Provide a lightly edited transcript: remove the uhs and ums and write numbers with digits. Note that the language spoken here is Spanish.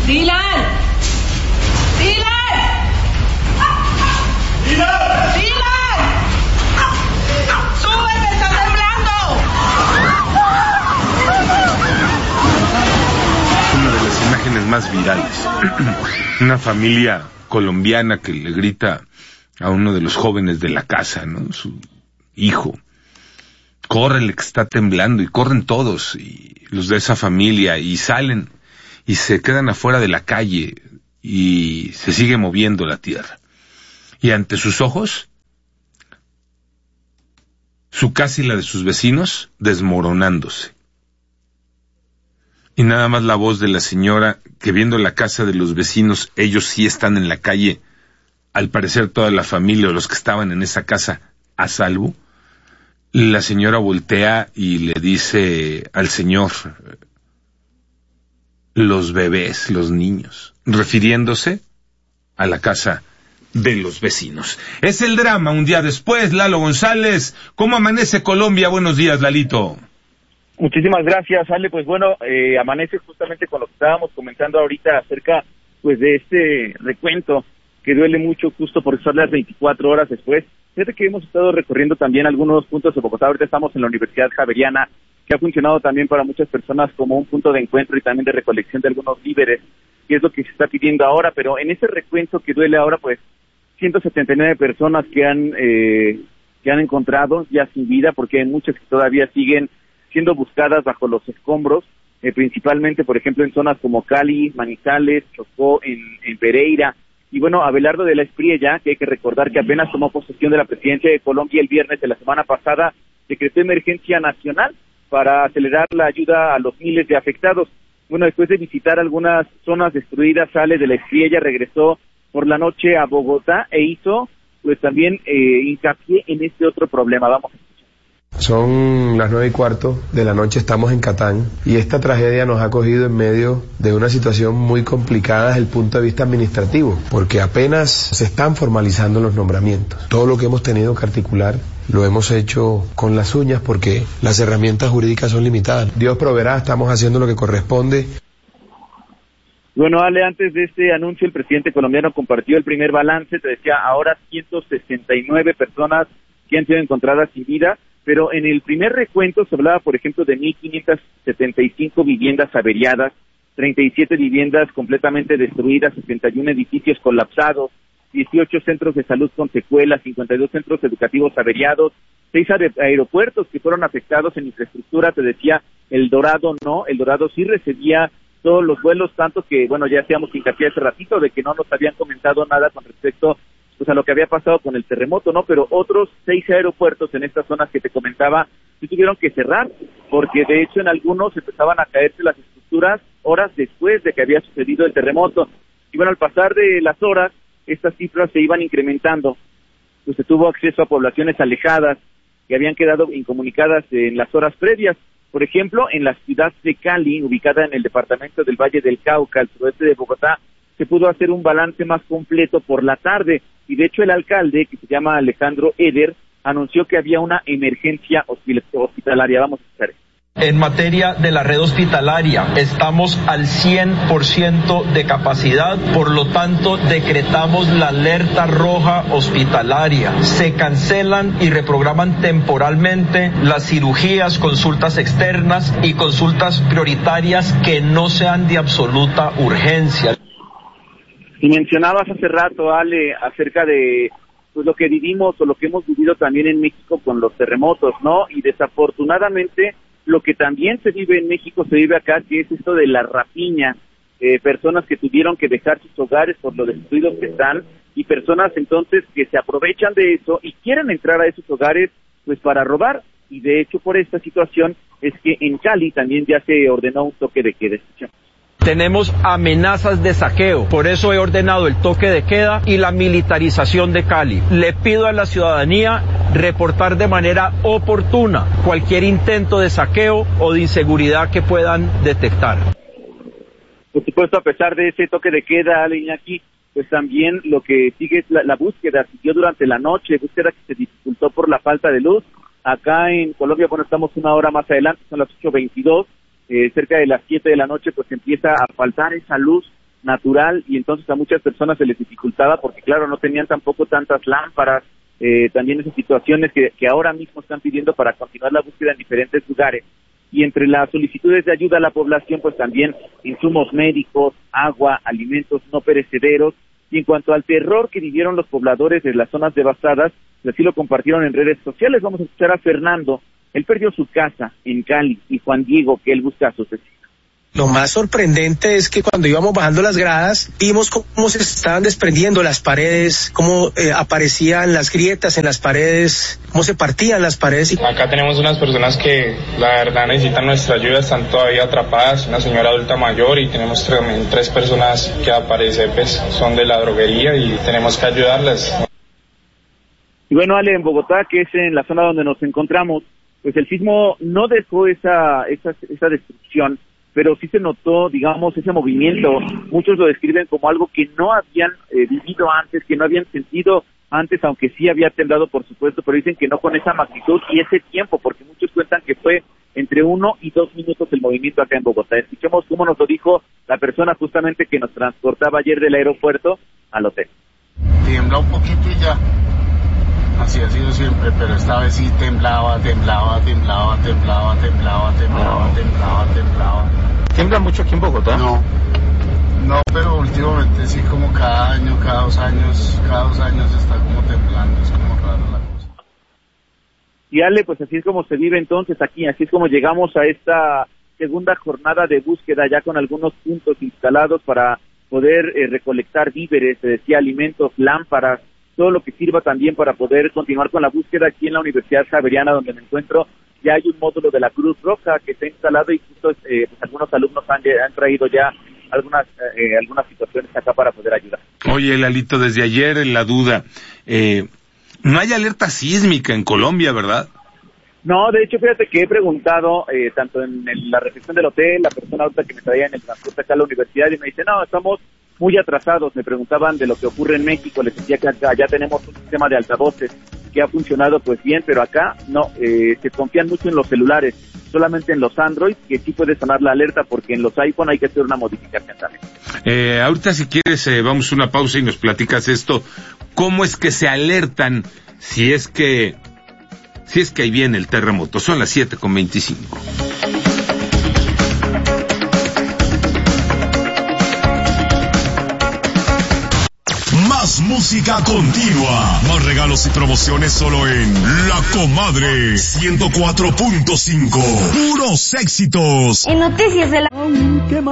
¡Dylan! ¡Dylan! ¡Dylan! ¡Dylan! ¡Súbete, está temblando! Una de las imágenes más virales. Una familia colombiana que le grita a uno de los jóvenes de la casa, ¿no? Su hijo. Córrele que está temblando, y corren todos, y los de esa familia, y salen, y se quedan afuera de la calle, y se sigue moviendo la tierra. Y ante sus ojos, su casa y la de sus vecinos desmoronándose. Y nada más la voz de la señora, que viendo la casa de los vecinos, ellos sí están en la calle, al parecer toda la familia o los que estaban en esa casa a salvo. La señora voltea y le dice al señor, los bebés, los niños, refiriéndose a la casa de los vecinos. Es el drama un día después. Lalo González, ¿cómo amanece Colombia? Buenos días, Lalito. Muchísimas gracias, Ale. Pues bueno, amanece justamente con lo que estábamos comentando ahorita acerca pues de este recuento que duele mucho justo por son las 24 horas después. Fíjate que hemos estado recorriendo también algunos puntos de Bogotá. Ahorita estamos en la Universidad Javeriana, que ha funcionado también para muchas personas como un punto de encuentro y también de recolección de algunos víveres, que es lo que se está pidiendo ahora. Pero en ese recuento que duele ahora, pues 179 personas que han encontrado ya sin vida, porque hay muchas que todavía siguen siendo buscadas bajo los escombros, principalmente, por ejemplo, en zonas como Cali, Manizales, Chocó, en Pereira. Y bueno, Abelardo de la Espriella, que hay que recordar que apenas tomó posesión de la presidencia de Colombia el viernes de la semana pasada, decretó emergencia nacional para acelerar la ayuda a los miles de afectados. Bueno, después de visitar algunas zonas destruidas, sale de la Espriella, regresó por la noche a Bogotá e hizo pues también hincapié en este otro problema. Vamos a escuchar. Son las 9:15 de la noche, estamos en Catán, y esta tragedia nos ha cogido en medio de una situación muy complicada desde el punto de vista administrativo, porque apenas se están formalizando los nombramientos. Todo lo que hemos tenido que articular lo hemos hecho con las uñas porque las herramientas jurídicas son limitadas. Dios proveerá, estamos haciendo lo que corresponde. Bueno, Ale, antes de este anuncio, el presidente colombiano compartió el primer balance. Te decía, ahora 169 personas que han sido encontradas sin vida, pero en el primer recuento se hablaba, por ejemplo, de 1.575 viviendas averiadas, 37 viviendas completamente destruidas, 71 edificios colapsados, 18 centros de salud con secuelas, 52 centros educativos averiados, 6 aeropuertos que fueron afectados en infraestructura. Te decía, El Dorado no, El Dorado sí recibía todos los vuelos, tanto que, bueno, ya hacíamos hincapié hace ratito de que no nos habían comentado nada con respecto pues a lo que había pasado con el terremoto, ¿no? Pero otros 6 aeropuertos en estas zonas que te comentaba sí tuvieron que cerrar, porque de hecho en algunos empezaban a caerse las estructuras horas después de que había sucedido el terremoto. Y bueno, al pasar de las horas, estas cifras se iban incrementando. Pues se tuvo acceso a poblaciones alejadas que habían quedado incomunicadas en las horas previas. Por ejemplo, en la ciudad de Cali, ubicada en el departamento del Valle del Cauca, al suroeste de Bogotá, se pudo hacer un balance más completo por la tarde, y de hecho el alcalde, que se llama Alejandro Eder, anunció que había una emergencia hospitalaria. Vamos a escuchar. En materia de la red hospitalaria, estamos al 100% de capacidad, por lo tanto decretamos la alerta roja hospitalaria. Se cancelan y reprograman temporalmente las cirugías, consultas externas y consultas prioritarias que no sean de absoluta urgencia. Y mencionabas hace rato, Ale, acerca de pues lo que vivimos o lo que hemos vivido también en México con los terremotos, ¿no? Y desafortunadamente lo que también se vive en México se vive acá, que es esto de la rapiña, personas que tuvieron que dejar sus hogares por lo destruidos que están, y personas entonces que se aprovechan de eso y quieren entrar a esos hogares pues para robar. Y de hecho por esta situación es que en Cali también ya se ordenó un toque de queda. Tenemos amenazas de saqueo, por eso he ordenado el toque de queda y la militarización de Cali. Le pido a la ciudadanía reportar de manera oportuna cualquier intento de saqueo o de inseguridad que puedan detectar. Por supuesto, a pesar de ese toque de queda, Iñaki, pues también lo que sigue es la búsqueda. Siguió durante la noche, búsqueda que se dificultó por la falta de luz. Acá en Colombia, bueno, estamos una hora más adelante, son las 8:22. Cerca de las 7 de la noche pues empieza a faltar esa luz natural, y entonces a muchas personas se les dificultaba porque claro, no tenían tampoco tantas lámparas, también esas situaciones que ahora mismo están pidiendo para continuar la búsqueda en diferentes lugares. Y entre las solicitudes de ayuda a la población, pues también insumos médicos, agua, alimentos no perecederos. Y en cuanto al terror que vivieron los pobladores de las zonas devastadas, así lo compartieron en redes sociales. Vamos a escuchar a Fernando. Él perdió su casa en Cali, y Juan Diego, que él busca a sus vecinos. Lo más sorprendente es que cuando íbamos bajando las gradas, vimos cómo se estaban desprendiendo las paredes, cómo aparecían las grietas en las paredes, cómo se partían las paredes. Acá tenemos unas personas que la verdad necesitan nuestra ayuda, están todavía atrapadas, una señora adulta mayor, y tenemos también 3 personas que al parecer pues, son de la droguería y tenemos que ayudarlas. Y bueno, Ale, en Bogotá, que es en la zona donde nos encontramos, pues el sismo no dejó esa destrucción, pero sí se notó, digamos, ese movimiento. Muchos lo describen como algo que no habían vivido antes, que no habían sentido antes, aunque sí había temblado, por supuesto, pero dicen que no con esa magnitud y ese tiempo, porque muchos cuentan que fue entre 1 y 2 minutos el movimiento acá en Bogotá. Escuchemos cómo nos lo dijo la persona justamente que nos transportaba ayer del aeropuerto al hotel. Tiembla un poquito y ya. Así ha sido siempre, pero esta vez sí temblaba. ¿Tiembla mucho aquí en Bogotá? No, pero últimamente sí, como cada año, cada dos años está como temblando, es como raro la cosa. Y Ale, pues así es como se vive entonces aquí, así es como llegamos a esta segunda jornada de búsqueda, ya con algunos puntos instalados para poder recolectar víveres, se decía, alimentos, lámparas, todo lo que sirva también para poder continuar con la búsqueda. Aquí en la Universidad Javeriana, donde me encuentro, ya hay un módulo de la Cruz Roja que está instalado, y justo pues algunos alumnos han traído ya algunas situaciones acá para poder ayudar. Oye, Lalito, desde ayer en la duda, no hay alerta sísmica en Colombia, ¿verdad? No, de hecho, fíjate que he preguntado, tanto en la recepción del hotel, la persona ahorita que me traía en el transporte acá a la universidad, y me dice, no, estamos muy atrasados. Me preguntaban de lo que ocurre en México, les decía que acá ya tenemos un sistema de altavoces que ha funcionado pues bien, pero acá no, se confían mucho en los celulares, solamente en los Android, que sí puede sonar la alerta, porque en los iPhone hay que hacer una modificación también. Ahorita si quieres vamos a una pausa y nos platicas esto, ¿cómo es que se alertan si es que ahí viene el terremoto? Son las 7:25. Más música continua, más regalos y promociones solo en La Comadre 104.5. Puros éxitos. En Noticias de la